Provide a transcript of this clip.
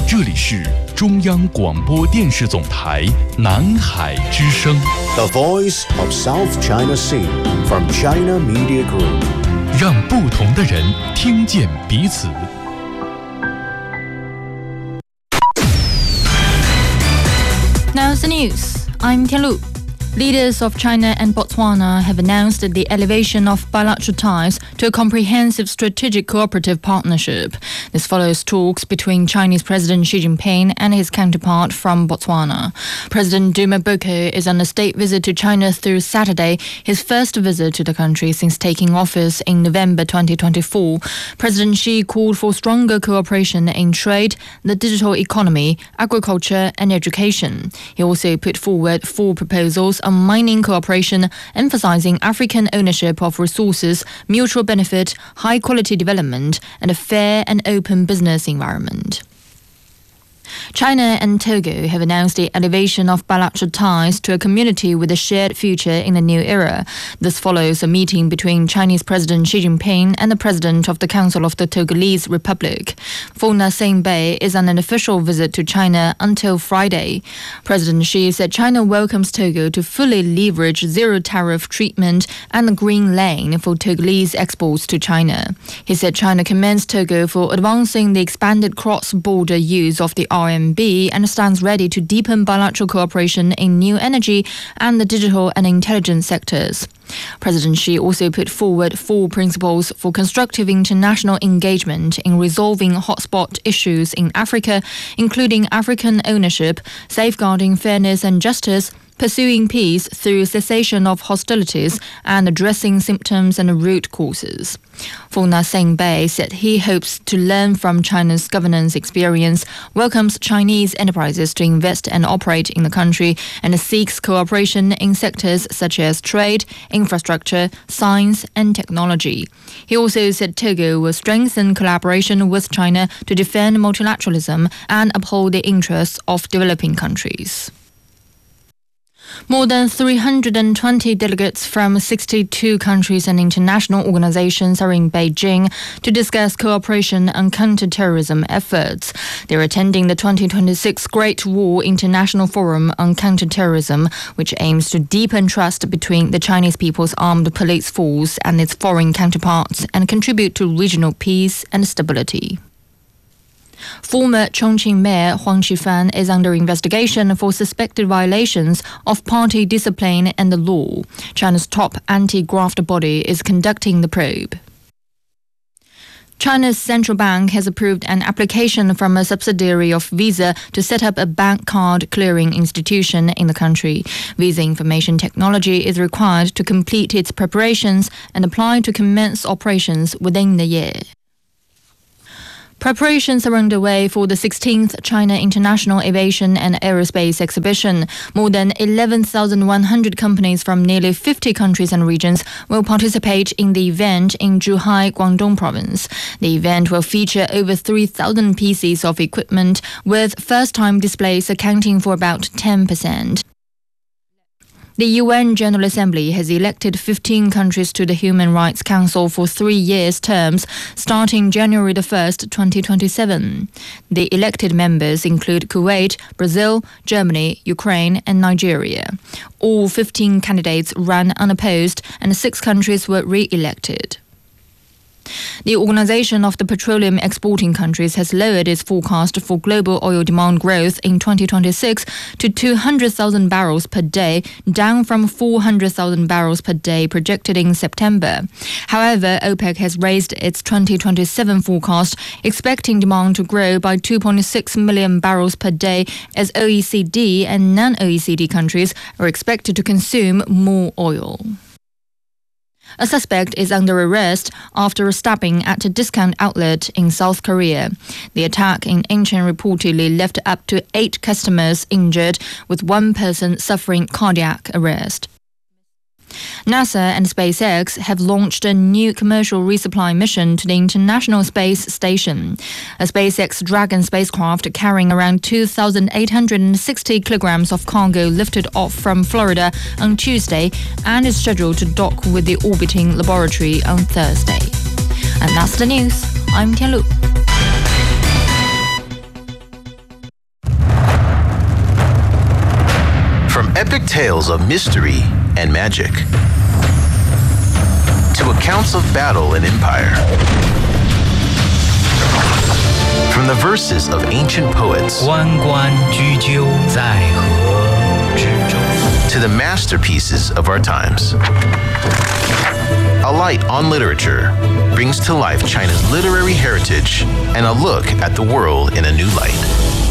这里是中央广播电视总台南海之声 The Voice of South China Sea from China Media Group， 让不同的人听见彼此。 Now's the news. I'm Tianlu. Leaders of China and Botswana have announced the elevation of bilateral ties to a comprehensive strategic cooperative partnership. This follows talks between Chinese President Xi Jinping and his counterpart from Botswana. President Duma Boko is on a state visit to China through Saturday, his first visit to the country since taking office in November 2024. President Xi called for stronger cooperation in trade, the digital economy, agriculture and education. He also put forward 4 proposals on mining cooperation, emphasizing African ownership of resources, mutual benefit, high-quality development, and a fair and open business environment. China and Togo have announced the elevation of bilateral ties to a community with a shared future in the new era. This follows a meeting between Chinese President Xi Jinping and the President of the Council of the Togolese Republic. Fona Singbe is on an official visit to China until Friday. President Xi said China welcomes Togo to fully leverage zero-tariff treatment and the green lane for Togolese exports to China. He said China commends Togo for advancing the expanded cross-border use of the RMB and stands ready to deepen bilateral cooperation in new energy and the digital and intelligence sectors. President Xi also put forward 4 principles for constructive international engagement in resolving hotspot issues in Africa, including African ownership, safeguarding fairness and justice, pursuing peace through cessation of hostilities, and addressing symptoms and root causes. Fona Singbe said he hopes to learn from China's governance experience, welcomes Chinese enterprises to invest and operate in the country, and seeks cooperation in sectors such as trade, infrastructure, science, and technology. He also said Togo will strengthen collaboration with China to defend multilateralism and uphold the interests of developing countries. More than 320 delegates from 62 countries and international organizations are in Beijing to discuss cooperation on counterterrorism efforts. They're attending the 2026 Great Wall International Forum on Counterterrorism, which aims to deepen trust between the Chinese People's Armed Police Force and its foreign counterparts and contribute to regional peace and stability. Former Chongqing Mayor Huang Qifan is under investigation for suspected violations of party discipline and the law. China's top anti-graft body is conducting the probe. China's central bank has approved an application from a subsidiary of Visa to set up a bank card clearing institution in the country. Visa Information Technology is required to complete its preparations and apply to commence operations within the year. Preparations are underway for the 16th China International Aviation and Aerospace Exhibition. More than 11,100 companies from nearly 50 countries and regions will participate in the event in Zhuhai, Guangdong Province. The event will feature over 3,000 pieces of equipment, with first-time displays accounting for about 10%. The UN General Assembly has elected 15 countries to the Human Rights Council for 3-year terms, starting January 1st, 2027. The elected members include Kuwait, Brazil, Germany, Ukraine, and Nigeria. All 15 candidates ran unopposed, and 6 countries were re-elected. The Organization of the Petroleum Exporting Countries has lowered its forecast for global oil demand growth in 2026 to 200,000 barrels per day, down from 400,000 barrels per day projected in September. However, OPEC has raised its 2027 forecast, expecting demand to grow by 2.6 million barrels per day, as OECD and non-OECD countries are expected to consume more oil. A suspect is under arrest after a stabbing at a discount outlet in South Korea. The attack in Incheon reportedly left up to 8 customers injured, with 1 person suffering cardiac arrest. NASA and SpaceX have launched a new commercial resupply mission to the International Space Station. A SpaceX Dragon spacecraft carrying around 2,860 kilograms of cargo lifted off from Florida on Tuesday and is scheduled to dock with the orbiting laboratory on Thursday. And that's the news. I'm Tianlu. tales of mystery and magic, to accounts of battle and empire. From the verses of ancient poets 关关雎鸠，在河之洲。 to the masterpieces of our times. A Light on Literature brings to life China's literary heritage and a look at the world in a new light.